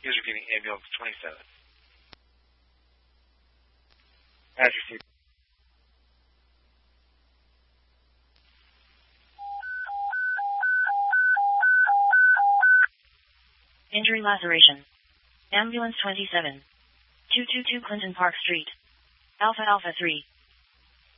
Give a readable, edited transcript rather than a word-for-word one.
User repeating ambulance 27. Address. Injury laceration. Ambulance 27. 222 Clinton Park Street. Alpha Alpha 3.